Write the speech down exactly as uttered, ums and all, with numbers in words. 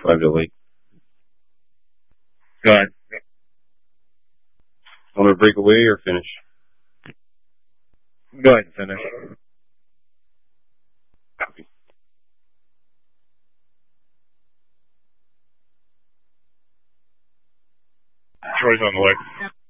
Five delete. Go ahead. Want to break away or finish? Go ahead and finish. Copy. Troy's on the way.